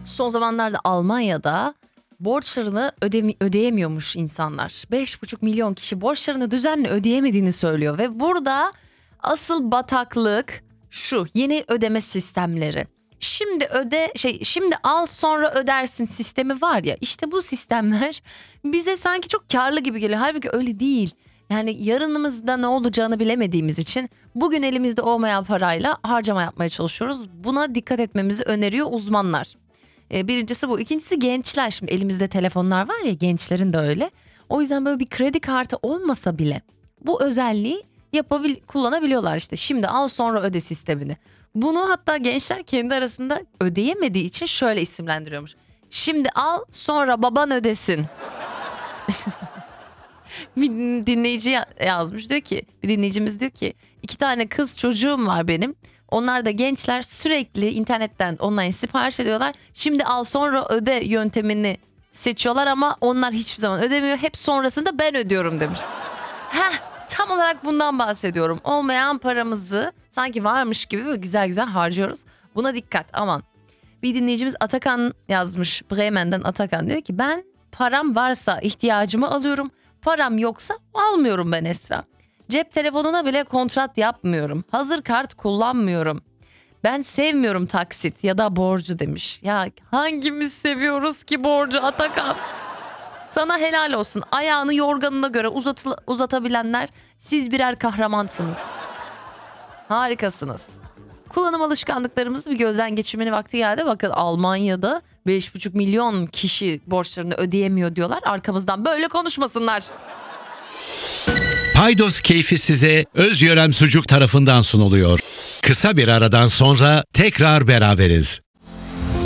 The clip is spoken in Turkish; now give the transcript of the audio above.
Son zamanlarda Almanya'da borçlarını ödeyemiyormuş insanlar. 5,5 milyon kişi borçlarını düzenli ödeyemediğini söylüyor ve burada asıl bataklık şu: yeni ödeme sistemleri. Şimdi al sonra ödersin sistemi var ya, işte bu sistemler bize sanki çok karlı gibi geliyor. Halbuki öyle değil. Yani yarınımızda ne olacağını bilemediğimiz için bugün elimizde olmayan parayla harcama yapmaya çalışıyoruz. Buna dikkat etmemizi öneriyor uzmanlar. Birincisi bu. İkincisi gençler. Şimdi elimizde telefonlar var ya, gençlerin de öyle. O yüzden böyle bir kredi kartı olmasa bile bu özelliği kullanabiliyorlar işte. Şimdi al sonra öde sistemini. Bunu hatta gençler kendi arasında ödeyemediği için şöyle isimlendiriyormuş: şimdi al sonra baban ödesin. Bir dinleyici yazmış, diyor ki, bir dinleyicimiz diyor ki 2 tane kız çocuğum var benim. Onlar da gençler, sürekli internetten online sipariş ediyorlar. Şimdi al sonra öde yöntemini seçiyorlar ama onlar hiçbir zaman ödemiyor. Hep sonrasında ben ödüyorum demiş. Tam olarak bundan bahsediyorum. Olmayan paramızı sanki varmış gibi böyle güzel güzel harcıyoruz. Buna dikkat, aman. Bir dinleyicimiz Atakan yazmış. Bremen'den Atakan diyor ki ben param varsa ihtiyacımı alıyorum. Param yoksa almıyorum ben Esra. Cep telefonuna bile kontrat yapmıyorum. Hazır kart kullanmıyorum. Ben sevmiyorum taksit ya da borcu demiş. Ya hangimiz seviyoruz ki borcu Atakan? Sana helal olsun. Ayağını yorganına göre uzatabilenler, siz birer kahramansınız. Harikasınız. Kullanım alışkanlıklarımızı bir gözden geçirmenin vakti geldi. Bakın, Almanya'da 5,5 milyon kişi borçlarını ödeyemiyor diyorlar. Arkamızdan böyle konuşmasınlar. Paydos keyfi size Özyorem Sucuk tarafından sunuluyor. Kısa bir aradan sonra tekrar beraberiz.